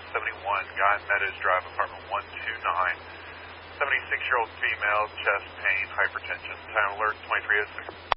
71 Guy Meadows Drive, apartment 129. 76-year-old female, chest pain, hypertension. Time alert 2306.